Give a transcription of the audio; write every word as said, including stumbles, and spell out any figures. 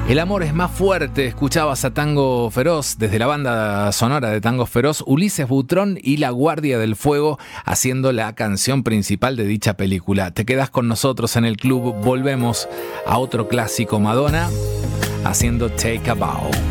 El amor es más fuerte. Escuchabas a Tango Feroz desde la banda sonora de Tango Feroz, Ulises Butrón y La Guardia del Fuego haciendo la canción principal de dicha película. Te quedás con nosotros en el club. Volvemos a otro clásico, Madonna haciendo Take a Bow.